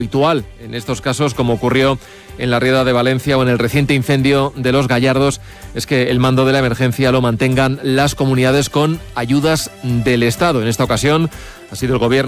habitual en estos casos, como ocurrió en la Rieda de Valencia o en el reciente incendio de Los Gallardos, es que el mando de la emergencia lo mantengan las comunidades con ayudas del Estado. En esta ocasión ha sido el Gobierno